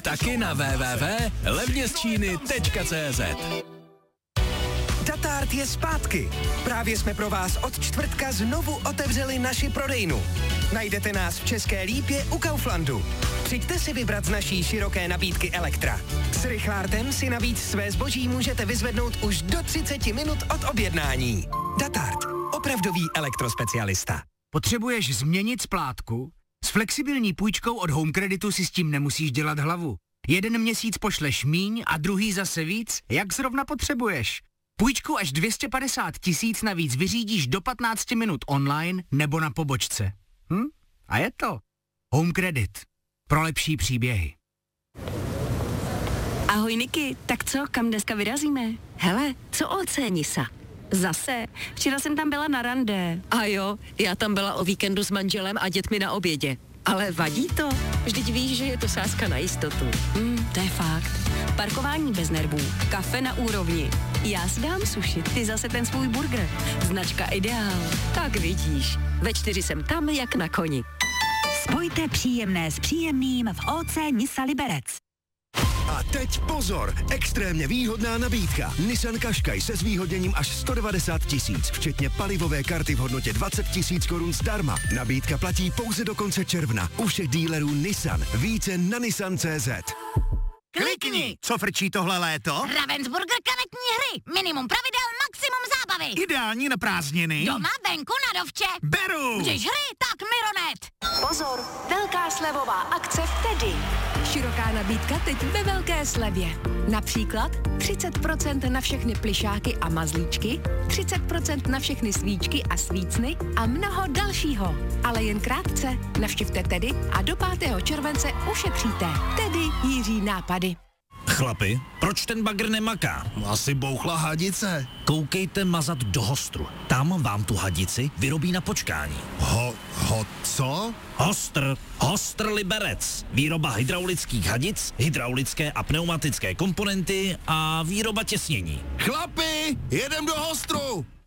Taky na www.levnězčíny.cz. Datart je zpátky. Právě jsme pro vás od čtvrtka znovu otevřeli naši prodejnu. Najdete nás v České Lípě u Kauflandu. Přijďte si vybrat z naší široké nabídky Elektra. S rychlártem si navíc své zboží můžete vyzvednout už do 30 minut od objednání. Datart. Opravdový elektrospecialista. Potřebuješ změnit splátku? S flexibilní půjčkou od Home Creditu si s tím nemusíš dělat hlavu. Jeden měsíc pošleš míň a druhý zase víc, jak zrovna potřebuješ. Půjčku až 250 000 navíc vyřídíš do 15 minut online nebo na pobočce. A je to. Home Credit. Pro lepší příběhy. Ahoj Niky, tak co, kam dneska vyrazíme? Hele, co OC Nisa? Zase, včera jsem tam byla na rande. A jo, já tam byla o víkendu s manželem a dětmi na obědě. Ale vadí to? Vždyť víš, že je to sázka na jistotu. To je fakt. Parkování bez nervů, kafe na úrovni. Já si dám suši, ty zase ten svůj burger. Značka Ideál. Tak vidíš, ve 4 jsem tam jak na koni. Spojte příjemné s příjemným v OC Nisa Liberec. A teď pozor, extrémně výhodná nabídka. Nissan Qashqai se zvýhodněním až 190 000, včetně palivové karty v hodnotě 20 000 korun zdarma. Nabídka platí pouze do konce června. U všech dílerů Nissan. Více na nissan.cz. Klikni! Co frčí tohle léto? Ravensburger karetní hry. Minimum pravidel, maximum zábavy. Ideální na prázdniny. Doma, venku, na dovče. Beru! Když hry, tak Mironet. Pozor, velká slevová akce v Tedy. Široká nabídka teď ve velké slevě. Například 30% na všechny plišáky a mazlíčky, 30% na všechny svíčky a svícny a mnoho dalšího. Ale jen krátce. Navštivte Tedy a do 5. července ušetříte. Tedy Jiří nápady. Chlapi, proč ten bagr nemaká? Asi bouchla hadice. Koukejte mazat do Hostru. Tam vám tu hadici vyrobí na počkání. Co? Hostr Liberec. Výroba hydraulických hadic, hydraulické a pneumatické komponenty a výroba těsnění. Chlapi, jedem do Hostru.